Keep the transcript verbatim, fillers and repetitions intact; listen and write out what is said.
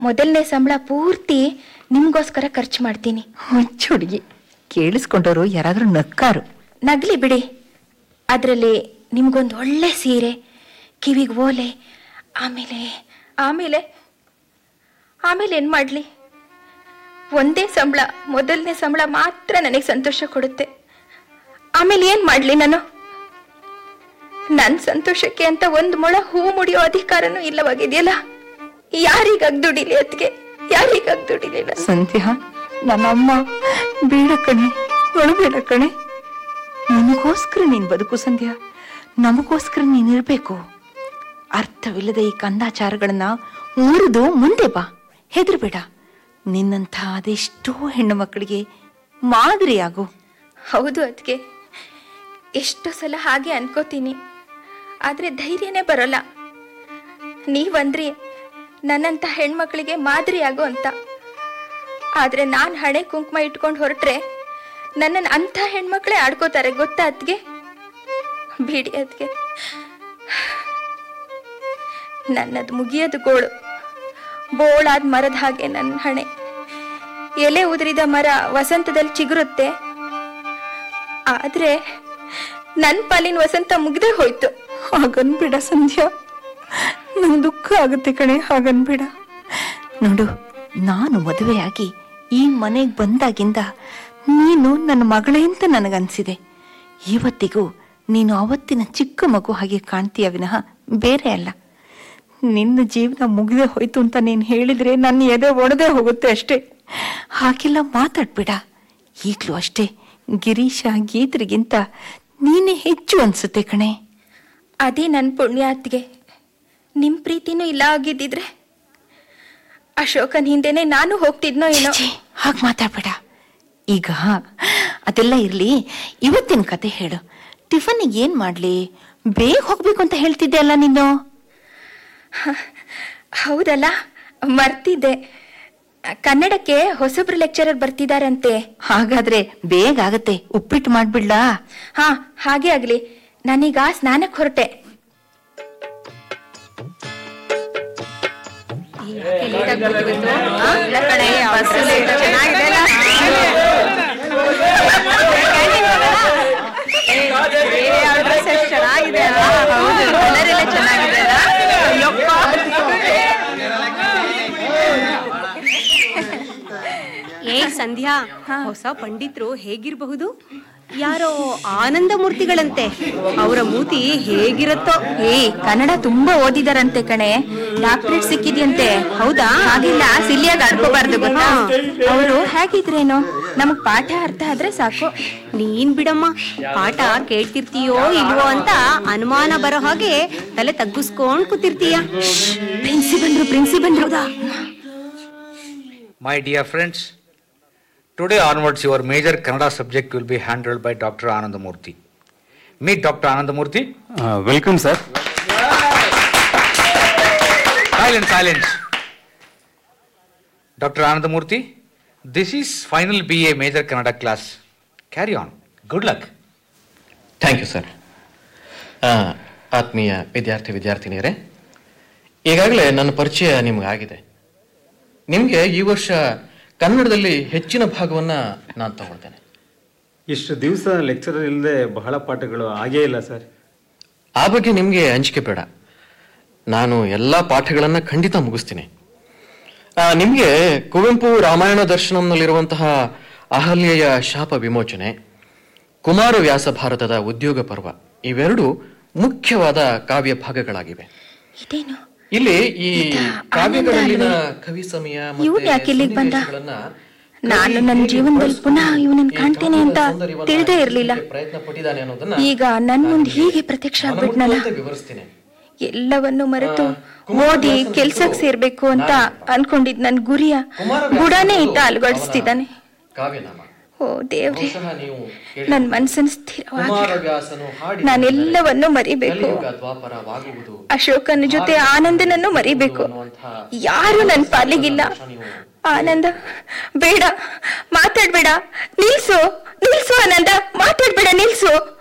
ಮೊದಲನೇ ಸಂಬಳ ಪೂರ್ತಿ ನಿಮ್ಗೋಸ್ಕರ ಖರ್ಚು ಮಾಡ್ತೀನಿ. ಹುಚ್ಚು ಹುಡುಗಿ, ಕೇಳಿಸ್ಕೊಂಡವರು ಯಾರಾದ್ರೂ ನಕ್ಕಾರು. ನಗ್ಲಿ ಬಿಡಿ. ಅದರಲ್ಲಿ ನಿಮ್ಗೊಂದು ಒಳ್ಳೆ ಸೀರೆ, ಕಿವಿಗೆ ಓಲೆ, ಆಮೇಲೆ ಆಮೇಲೆ ಆಮೇಲೆ ಏನು ಮಾಡಲಿ? ಒಂದೇ ಸಂಬಳ, ಮೊದಲನೇ ಸಂಬಳ ಮಾತ್ರ ನನಗೆ ಸಂತೋಷ ಕೊಡುತ್ತೆ. ಆಮೇಲೆ ಏನು ಮಾಡಲಿ ನಾನು? ನನ್ನ ಸಂತೋಷಕ್ಕೆ ಅಂತ ಒಂದು ಮೊಳ ಹೂ ಮುಡಿಯೋ ಅಧಿಕಾರನೂ ಇಲ್ಲವಾಗಿದೆಯಲ್ಲ. ಯಾರಿಗಾಗಿ ದುಡಿಲಿ ಅದಕ್ಕೆ? ಯಾರಿಗಾಗಿ ದುಡಿಲಿಲ್ಲ? ಸಂಧ್ಯಾ, ನನ್ನಮ್ಮ ಬೇಡ ಕಣೆ, ಬೇಡ ಕಣೆ. ನನಗೋಸ್ಕರ ನೀನ್ ಬದುಕು ಸಂಧ್ಯಾ, ನಮಗೋಸ್ಕರ ನೀನಿರ್ಬೇಕು. ಅರ್ಥವಿಲ್ಲದ ಈ ಕಂದಾಚಾರಗಳನ್ನ ಮುರಿದು ಮುಂದೆ ಬಾ, ಹೆದರ್ಬೇಡ. ನಿನ್ನಂಥ ಅದೆಷ್ಟೋ ಹೆಣ್ಣು ಮಕ್ಕಳಿಗೆ ಮಾದರಿಯಾಗು. ಹೌದು ಅದಕ್ಕೆ, ಎಷ್ಟೋ ಸಲ ಹಾಗೆ ಅನ್ಕೋತೀನಿ, ಆದ್ರೆ ಧೈರ್ಯನೇ ಬರೋಲ್ಲ. ನೀವಂದ್ರಿ ನನ್ನಂಥ ಹೆಣ್ಮಕ್ಳಿಗೆ ಮಾದರಿಯಾಗೋ ಅಂತ. ಆದ್ರೆ ನಾನು ಹಣೆ ಕುಂಕುಮ ಇಟ್ಕೊಂಡು ಹೊರಟ್ರೆ ನನ್ನನ್ನು ಅಂಥ ಹೆಣ್ಮಕ್ಳೇ ಆಡ್ಕೋತಾರೆ, ಗೊತ್ತಾ ಅದ್ಗೆ? ಬಿಡಿ ಅದ್ಗೆ, ನನ್ನದು ಮುಗಿಯೋದು ಗೋಳು. ಬೋಳಾದ ಮರದ ಹಾಗೆ ನನ್ನ ಹಣೆ. ಎಲೆ ಉದುರಿದ ಮರ ವಸಂತದಲ್ಲಿ ಚಿಗುರುತ್ತೆ, ಆದ್ರೆ ನನ್ನ ಪಾಲಿನ ವಸಂತ ಮುಗ್ದೇ ಹೋಯ್ತು. ಹಾಗನ್ಬೇಡ ಸಂಧ್ಯಾ, ನಂಗೆ ದುಃಖ ಆಗುತ್ತೆ ಕಣೆ, ಹಾಗನ್ಬೇಡ. ನೋಡು, ನಾನು ಮದುವೆಯಾಗಿ ಈ ಮನೆಗೆ ಬಂದಾಗಿಂದ ನೀನು ನನ್ನ ಮಗಳೇ ಅಂತ ನನಗನ್ಸಿದೆ. ಇವತ್ತಿಗೂ ನೀನು ಅವತ್ತಿನ ಚಿಕ್ಕ ಮಗು ಹಾಗೆ ಕಾಣ್ತೀಯ ವಿನಃ ಬೇರೆ ಅಲ್ಲ. ನಿನ್ನ ಜೀವನ ಮುಗಿದೇ ಹೋಯ್ತು ಅಂತ ನೀನು ಹೇಳಿದ್ರೆ ನನ್ನ ಎದೆ ಒಡೆದೇ ಹೋಗುತ್ತೆ ಅಷ್ಟೇ. ಹಾಗೆಲ್ಲ ಮಾತಾಡ್ಬೇಡ. ಈಗಲೂ ಅಷ್ಟೇ, ಗಿರೀಶ ಗೀತ್ರಿಗಿಂತ ನೀನೇ ಹೆಚ್ಚು ಅನ್ಸುತ್ತೆ ಕಣೆ. ಅದೇ ನನ್ನ ಪುಣ್ಯಾತ್ಗೆ. ನಿಮ್ ಪ್ರೀತಿನೂ ಇಲ್ಲ ಆಗಿದ್ದಿದ್ರೆ ಅಶೋಕನ್ ಹಿಂದೆನೆ ನಾನು ಹೋಗ್ತಿದ್ನೋ ಏನೋ. ಹಾಗೆ ಮಾತಾಡ್ಬೇಡ. ಈಗ ಅದೆಲ್ಲ ಇರ್ಲಿ, ಇವತ್ತಿನ ಕತೆ ಹೇಳು. ಟಿಫನ್ನಿಗೆ ಏನ್ ಮಾಡ್ಲಿ? ಬೇಗ ಹೋಗ್ಬೇಕು ಅಂತ ಹೇಳ್ತಿದ್ದೆ ಅಲ್ಲ ನೀನು? ಹೌದಲ್ಲ, ಮರ್ತಿದ್ದೆ. ಕನ್ನಡಕ್ಕೆ ಹೊಸಬ್ರು ಲೆಕ್ಚರರ್ ಬರ್ತಿದಾರಂತೆ. ಹಾಗಾದ್ರೆ ಬೇಗ ಆಗತ್ತೆ, ಉಪ್ಪಿಟ್ಟು ಮಾಡ್ಬಿಡ್ಲಾ? ಹಾ, ಹಾಗೆ ಆಗ್ಲಿ. ನಾನೀಗ ಸ್ನಾನಕ್ಕೆ ಹೊರಟೆ. ಏ ಸಂಧ್ಯಾ, ಹೊಸ ಪಂಡಿತರು ಹೇಗಿರಬಹುದು? ಯಾರೋ ಆನಂದ ಮೂರ್ತಿಗಳಂತೆ. ಅವರ ಮೂತಿ ಹೇಗಿರುತ್ತೋ. ಏ, ಕನ್ನಡ ತುಂಬಾ ಓದಿದಾರಂತೆ ಕಣೆ, ಡಾಕ್ಟರೇಟ್ ಸಿಕ್ಕಿದ್ಯಂತೆ. ಹೌದಾ? ಹಾಗಿಲ್ಲ, ಸಿಲಿಯಾಗಿ ಆಡ್ಕೋಬಾರ್ದು ಗೊತ್ತಾ. ಅವರು ಹೇಗಿದ್ರೇನೋ, ನಮಗ್ ಪಾಠ ಅರ್ಥ ಆದ್ರೆ ಸಾಕು. ನೀನ್ ಬಿಡಮ್ಮ, ಪಾಠ ಕೇಳ್ತಿರ್ತೀಯೋ ಇಲ್ವೋ ಅಂತ ಅನುಮಾನ ಬರೋ ಹಾಗೆ ತಲೆ ತಗ್ಗಿಸ್ಕೊಂಡ್ ಕೂತಿರ್ತೀಯ. ಪ್ರಿನ್ಸಿ ಬಂದ್ರು, ಪ್ರಿನ್ಸಿ ಬಂದ್ರು. My dear friends, today onwards your major Kannada subject will be handled by Doctor Anandamurthy. Meet Doctor Anandamurthy. Uh, welcome, sir. Silence, silence. Doctor Anandamurthy, this is final B A major Kannada class. Carry on. Good luck. Thank you, sir. ಆತ್ಮೀಯ ವಿದ್ಯಾರ್ಥಿ ವಿದ್ಯಾರ್ಥಿನಿಯರೇ, ಈಗಾಗಲೇ ನನ್ನ ಪರಿಚಯ ನಿಮ್ಗೆ ಆಗಿದೆ. ನಿಮಗೆ ಈ ವರ್ಷ ಕನ್ನಡದಲ್ಲಿ ಹೆಚ್ಚಿನ ಭಾಗವನ್ನ ನಾನು ತಗೊಳ್ತೇನೆ. ಇಷ್ಟು ದಿವಸ ಲೆಕ್ಚರರ್ ಇಲ್ಲದೆ ಬಹಳ ಪಾಠಗಳು ಆಗೇ ಇಲ್ಲ ಸರ್. ಆ ಬಗ್ಗೆ ನಿಮಗೆ ಅಂಜಿಕೆ ಬೇಡ, ನಾನು ಎಲ್ಲ ಪಾಠಗಳನ್ನ ಖಂಡಿತ ಮುಗಿಸ್ತೀನಿ. ನಿಮಗೆ ಕುವೆಂಪು ರಾಮಾಯಣ ದರ್ಶನಂನಲ್ಲಿರುವಂತಹ ಅಹಲ್ಯೆಯ ಶಾಪ ವಿಮೋಚನೆ, ಕುಮಾರ ವ್ಯಾಸ ಭಾರತದ ಉದ್ಯೋಗ ಪರ್ವ ಇವೆರಡು ಮುಖ್ಯವಾದ ಕಾವ್ಯ ಭಾಗಗಳಾಗಿವೆ. ಇಲ್ಲಿ ಈ ಕಾವ್ಯಗಳಲ್ಲಿನ ಕವಿ ಸಮಯ ನಾನು ನನ್ನ ಜೀವನದಲ್ಲಿ ಪುನಃ ಇವನನ್ನು ಕಾಣ್ತೇನೆ ಅಂತ ತಿಳಿದೇ ಇರಲಿಲ್ಲ. ಪ್ರಯತ್ನ ಪಟ್ಟಿದ್ದಾನೆ ಅನ್ನೋದನ್ನ ಈಗ ನನ್ ಮುಂದೆ ಹೀಗೆ ಪ್ರತ್ಯಕ್ಷ ಆಗ್ಬಿಟ್ನಲ್ಲ. ವಿವರಿಸ್ತೀನಿ. ಎಲ್ಲವನ್ನು ಮರೆತು ಓದಿ ಕೆಲ್ಸಕ್ಕೆ ಸೇರ್ಬೇಕು ಅಂತ ಅನ್ಕೊಂಡಿದ್ ನನ್ ಗುರಿಯ ಬುಡಾನೇ ಇಟ್ಟ ಅಲುಗಾಡಿಸ್ತಿದ್ದಾನೆ. ಕಾವ್ಯನಾಮ. ಓ ದೇವ್ರೆ, ನನ್ ಮನಸ್ಸನ್ನು ಸ್ಥಿರವಾಗಿ ನಾನೆಲ್ಲವನ್ನು ಮರಿಬೇಕು. ಅಶೋಕನ ಜೊತೆ ಆನಂದನನ್ನು ಮರಿಬೇಕು. ಯಾರು ನನ್ ಪಾಲಿಗಿಲ್ಲ. ಆನಂದ ಬೇಡ, ಮಾತಾಡ್ಬೇಡ, ನಿಲ್ಸು ನಿಲ್ಸು ಆನಂದ, ಮಾತಾಡ್ಬೇಡ, ನಿಲ್ಸು.